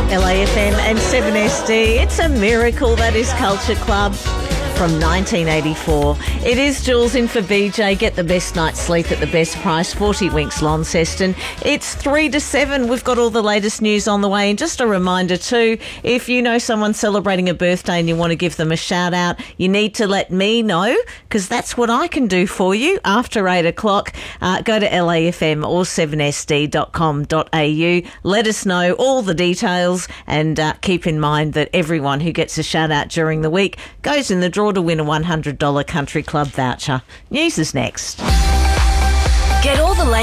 LAFM and 7SD. It's a miracle, that is Culture Club from 1984. It is Jules in for BJ. Get the best night's sleep at the best price. 40 Winks Launceston. It's 3 to 7. We've got all the latest news on the way. And just a reminder too, if you know someone celebrating a birthday and you want to give them a shout out, you need to let me know, because that's what I can do for you after 8 o'clock. Go to LAFM or 7sd.com.au. Let us know all the details, and keep in mind that everyone who gets a shout out during the week goes in the draw to win a $100 Country Club voucher. News is next. Get all the latest